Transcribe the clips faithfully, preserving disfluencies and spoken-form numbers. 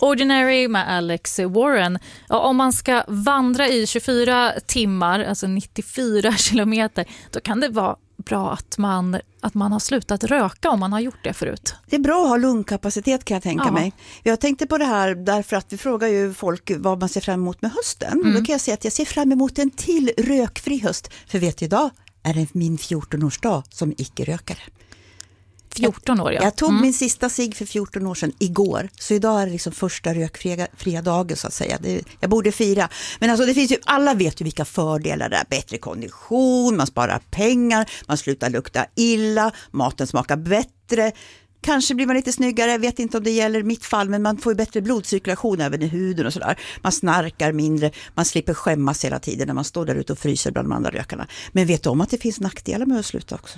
Ordinary med Alex Warren. Ja, om man ska vandra i tjugofyra timmar, alltså nittiofyra kilometer, då kan det vara bra att man, att man har slutat röka om man har gjort det förut. Det är bra att ha lungkapacitet, kan jag tänka ja. mig. Jag tänkte på det här därför att vi frågar ju folk vad man ser fram emot med hösten. Mm. Då kan jag säga att jag ser fram emot en till rökfri höst. För vet du, idag är det min fjorton-årsdag som icke-rökare. fjorton år, ja. Jag tog mm. min sista cigg för fjorton år sedan igår. Så idag är det liksom första rökfria fria dagen, så att säga. Det, jag borde fira. Men alltså det finns ju, alla vet ju vilka fördelar det är. Bättre kondition, man sparar pengar, man slutar lukta illa, maten smakar bättre. Kanske blir man lite snyggare, jag vet inte om det gäller mitt fall, men man får ju bättre blodcirkulation även i huden och sådär. Man snarkar mindre, man slipper skämmas hela tiden när man står där ute och fryser bland de andra rökarna. Men vet du om att det finns nackdelar med att sluta också?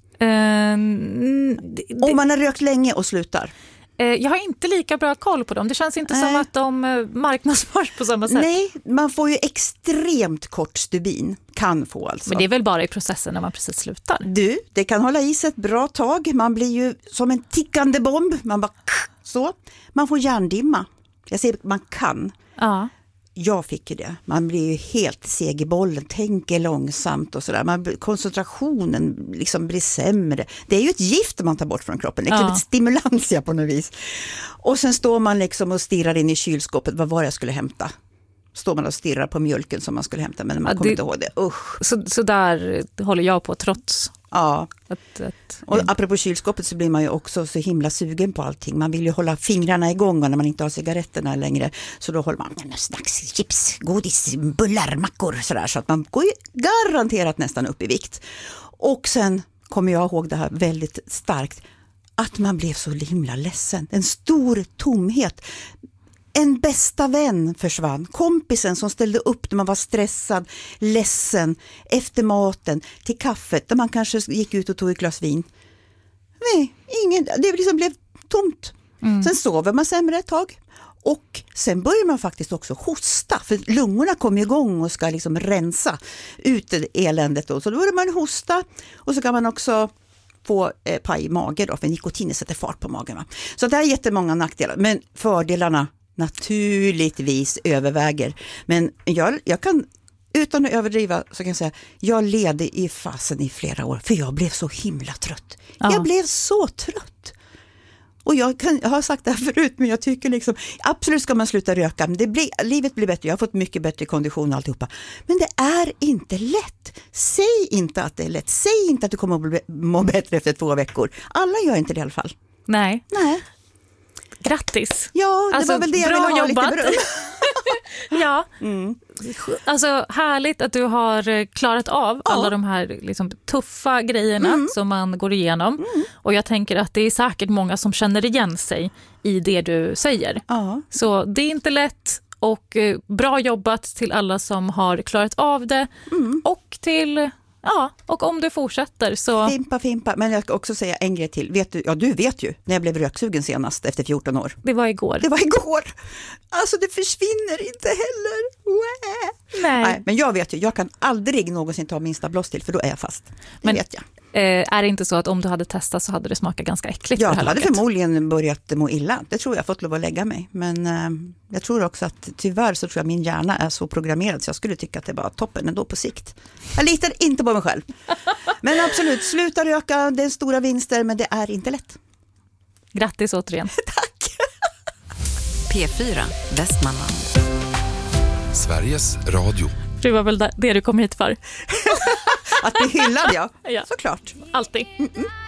Um, det, om man har rökt länge och slutar. Uh, jag har inte lika bra koll på dem. Det känns inte Nej. som att de uh, marknadsförs på samma sätt. Nej, man får ju extremt kort stubin. Kan få alltså. Men det är väl bara i processen när man precis slutar? Du, det kan hålla i sig ett bra tag. Man blir ju som en tickande bomb. Man bara så. Man får hjärndimma. Jag säger man kan. Ja. Jag fick ju det. Man blir ju helt seg i bollen, tänker långsamt och sådär. Man, koncentrationen liksom blir sämre. Det är ju ett gift man tar bort från kroppen. Det är ja. ett stimulansia på något vis. Och sen står man liksom och stirrar in i kylskåpet. Vad var det jag skulle hämta? Står man och stirrar på mjölken som man skulle hämta, men man ja, kommer inte ihåg det. Usch. Så, så där håller jag på trots... Ja, att, att, och apropå kylskåpet så blir man ju också så himla sugen på allting. Man vill ju hålla fingrarna igång när man inte har cigaretterna längre. Så då håller man med snacks, chips, godis, bullar, mackor sådär. Så att man går ju garanterat nästan upp i vikt. Och sen kommer jag ihåg det här väldigt starkt. Att man blev så himla ledsen. En stor tomhet. En bästa vän försvann. Kompisen som ställde upp när man var stressad, ledsen, efter maten, till kaffet, där man kanske gick ut och tog ett glas vin. Nej, ingen, det liksom blev tomt. Mm. Sen sover man sämre ett tag. Och sen börjar man faktiskt också hosta. För lungorna kommer igång och ska liksom rensa ut eländet. Då. Så då börjar man hosta. Och så kan man också få eh, paj i magen då, för nikotinet sätter fart på magen. Va? Så det är jättemånga nackdelar. Men fördelarna naturligtvis överväger. Men jag, jag kan, utan att överdriva, så kan jag säga, jag led i fasen i flera år, för jag blev så himla trött. Ja. Jag blev så trött. Och jag, kan, jag har sagt det här förut, men jag tycker liksom, absolut ska man sluta röka. Men det blir, livet blir bättre, jag har fått mycket bättre kondition och alltihopa. Men det är inte lätt. Säg inte att det är lätt. Säg inte att du kommer att må bättre efter två veckor. Alla gör inte det i alla fall. Nej. Nej. Grattis. Ja, det alltså, var väl det jag ville ha jobbat. lite beröm. Ja, mm. Alltså härligt att du har klarat av ja. alla de här liksom, tuffa grejerna mm. som man går igenom. Mm. Och jag tänker att det är säkert många som känner igen sig i det du säger. Ja. Så det är inte lätt, och bra jobbat till alla som har klarat av det. Mm. Och till... Ja, och om du fortsätter så... Fimpa, fimpa. Men jag ska också säga en grej till. Vet du, ja, du vet ju när jag blev röksugen senast efter fjorton år. Det var igår. Det var igår. Alltså det försvinner inte heller. Nej. Nej. Men jag vet ju, jag kan aldrig någonsin ta minsta blås till, för då är jag fast. Det men, vet jag. Eh, är det inte så att om du hade testat så hade det smakat ganska äckligt? Ja, jag hade förmodligen börjat må illa. Det tror jag, fått lov att lägga mig. Men eh, jag tror också att tyvärr så tror jag min hjärna är så programmerad så jag skulle tycka att det var toppen ändå på sikt. Jag litar inte på mig själv. Men absolut, sluta röka, det är stora vinster, men det är inte lätt. Grattis återigen. Tack. P fyra, Västmanland. Sveriges Radio. Det var väl det du kom hit för? Att bli hyllad, ja. Ja. Såklart. Alltid. Mm-mm.